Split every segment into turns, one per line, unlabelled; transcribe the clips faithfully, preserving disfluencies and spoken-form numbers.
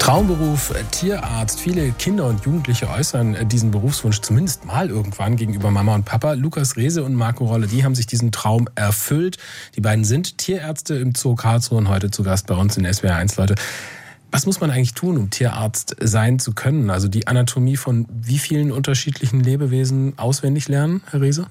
Traumberuf Tierarzt. Viele Kinder und Jugendliche äußern diesen Berufswunsch zumindest mal irgendwann gegenüber Mama und Papa. Lukas Rehse und Marco Rolle, die haben sich diesen Traum erfüllt. Die beiden sind Tierärzte im Zoo Karlsruhe und heute zu Gast bei uns in S W R eins, Leute. Was muss man eigentlich tun, um Tierarzt sein zu können? Also die Anatomie von wie vielen unterschiedlichen Lebewesen auswendig lernen, Herr Rehse?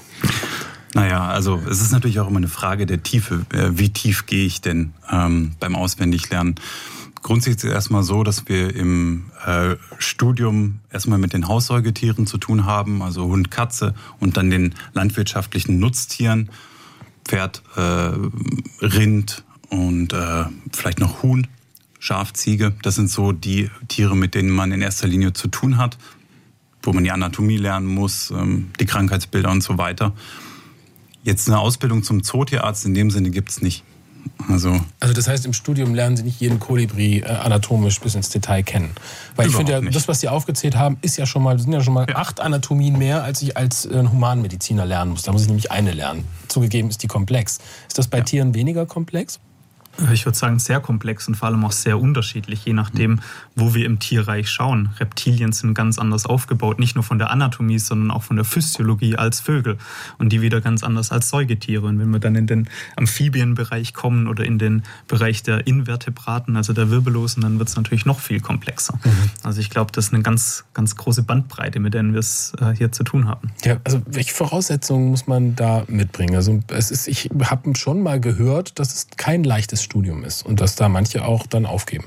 Naja, also es ist natürlich auch immer eine Frage der Tiefe. Wie tief gehe ich denn ähm, beim Auswendiglernen? Grundsätzlich ist es erstmal so, dass wir im äh, Studium erstmal mit den Haussäugetieren zu tun haben, also Hund, Katze und dann den landwirtschaftlichen Nutztieren, Pferd, äh, Rind und äh, vielleicht noch Huhn, Schaf, Ziege. Das sind so die Tiere, mit denen man in erster Linie zu tun hat, wo man die Anatomie lernen muss, ähm, die Krankheitsbilder und so weiter. Jetzt eine Ausbildung zum Zootierarzt in dem Sinne gibt es nicht. Also,
also das heißt, im Studium lernen Sie nicht jeden Kolibri äh, anatomisch bis ins Detail kennen. Weil ich finde ja, nicht. Das, was Sie aufgezählt haben, ist ja schon mal, sind ja schon mal ja. acht Anatomien mehr, als ich als äh, Humanmediziner lernen muss. Da muss ich nämlich eine lernen. Zugegeben ist die komplex. Ist das bei ja. Tieren weniger komplex?
Ich würde sagen, sehr komplex und vor allem auch sehr unterschiedlich, je nachdem, wo wir im Tierreich schauen. Reptilien sind ganz anders aufgebaut, nicht nur von der Anatomie, sondern auch von der Physiologie als Vögel und die wieder ganz anders als Säugetiere. Und wenn wir dann in den Amphibienbereich kommen oder in den Bereich der Invertebraten, also der Wirbellosen, dann wird es natürlich noch viel komplexer. Mhm. Also ich glaube, das ist eine ganz, ganz große Bandbreite, mit der wir es äh, hier zu tun haben.
Ja, also welche Voraussetzungen muss man da mitbringen? Also es ist, ich habe schon mal gehört, dass es kein leichtes Studium ist und dass da manche auch dann aufgeben.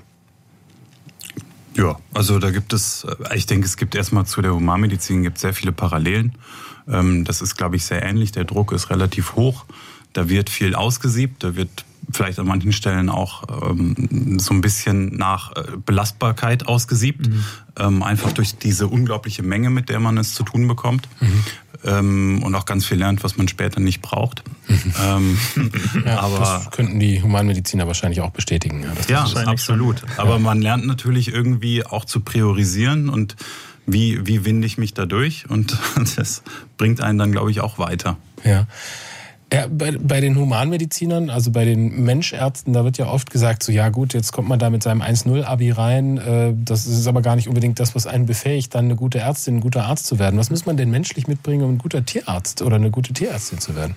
Ja, also da gibt es, ich denke, es gibt erstmal zu der Humanmedizin gibt sehr viele Parallelen. Das ist, glaube ich, sehr ähnlich. Der Druck ist relativ hoch. Da wird viel ausgesiebt, da wird vielleicht an manchen Stellen auch ähm, so ein bisschen nach äh, Belastbarkeit ausgesiebt. Mhm. Ähm, einfach durch diese unglaubliche Menge, mit der man es zu tun bekommt. Mhm. Ähm, und auch ganz viel lernt, was man später nicht braucht. Mhm. Ähm,
ja, aber das könnten die Humanmediziner wahrscheinlich auch bestätigen. Ja, das
ja das absolut. Schon. Aber ja. man lernt natürlich irgendwie auch zu priorisieren und wie, wie winde ich mich da durch. Und das bringt einen dann, glaube ich, auch weiter.
Ja. Ja, bei, bei den Humanmedizinern, also bei den Menschärzten, da wird ja oft gesagt, so ja gut, jetzt kommt man da mit seinem eins null Abi rein, äh, das ist aber gar nicht unbedingt das, was einen befähigt, dann eine gute Ärztin, ein guter Arzt zu werden. Was muss man denn menschlich mitbringen, um ein guter Tierarzt oder eine gute Tierärztin zu werden?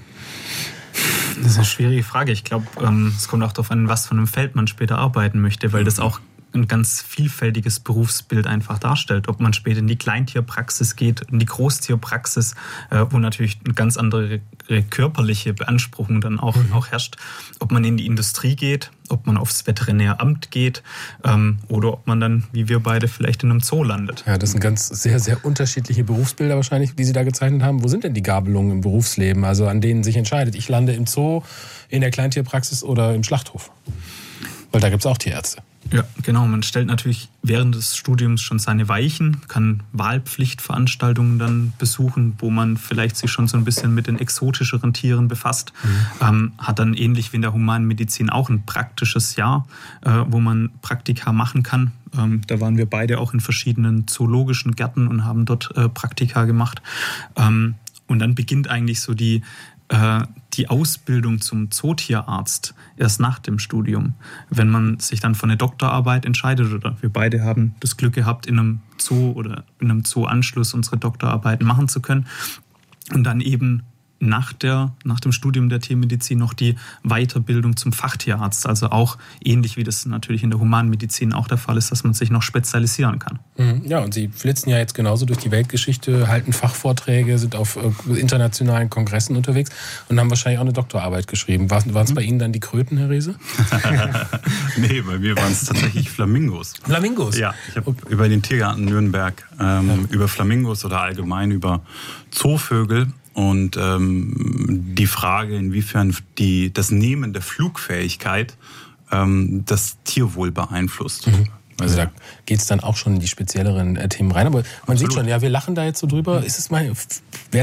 Das ist eine schwierige Frage. Ich glaube, ähm, es kommt auch darauf an, was von einem Feld man später arbeiten möchte, weil das auch ein ganz vielfältiges Berufsbild einfach darstellt. Ob man später in die Kleintierpraxis geht, in die Großtierpraxis, äh, wo natürlich eine ganz andere körperliche Beanspruchung dann auch, mhm. auch herrscht. Ob man in die Industrie geht, ob man aufs Veterinäramt geht ähm, oder ob man dann, wie wir beide, vielleicht in einem Zoo landet.
Ja, das sind ganz sehr, sehr unterschiedliche Berufsbilder wahrscheinlich, die Sie da gezeichnet haben. Wo sind denn die Gabelungen im Berufsleben, also an denen sich entscheidet, ich lande im Zoo, in der Kleintierpraxis oder im Schlachthof? Weil da gibt es auch Tierärzte.
Ja, genau. Man stellt natürlich während des Studiums schon seine Weichen, kann Wahlpflichtveranstaltungen dann besuchen, wo man vielleicht sich schon so ein bisschen mit den exotischeren Tieren befasst. Mhm. Ähm, hat dann ähnlich wie in der Humanmedizin auch ein praktisches Jahr, äh, wo man Praktika machen kann. Ähm, da waren wir beide auch in verschiedenen zoologischen Gärten und haben dort äh, Praktika gemacht. Ähm, und dann beginnt eigentlich so die die Ausbildung zum Zootierarzt erst nach dem Studium. Wenn man sich dann für eine Doktorarbeit entscheidet, oder wir beide haben das Glück gehabt, in einem Zoo oder in einem Zoo-Anschluss unsere Doktorarbeiten machen zu können und dann eben nach, der, nach dem Studium der Tiermedizin noch die Weiterbildung zum Fachtierarzt. Also auch ähnlich wie das natürlich in der Humanmedizin auch der Fall ist, dass man sich noch spezialisieren kann.
Ja, und Sie flitzen ja jetzt genauso durch die Weltgeschichte, halten Fachvorträge, sind auf internationalen Kongressen unterwegs und haben wahrscheinlich auch eine Doktorarbeit geschrieben. Waren es mhm. bei Ihnen dann die Kröten, Herr Rehse?
Nee, bei mir waren es tatsächlich Flamingos.
Flamingos?
Ja, ich habe okay. über den Tiergarten Nürnberg, ähm, ja. über Flamingos oder allgemein über Zoovögel und ähm, die Frage, inwiefern die, das Nehmen der Flugfähigkeit ähm, das Tierwohl beeinflusst. Mhm.
Also da geht es dann auch schon in die spezielleren äh, Themen rein. Aber man Absolut. Sieht schon, ja, wir lachen da jetzt so drüber. Mhm. Ist es mal, werden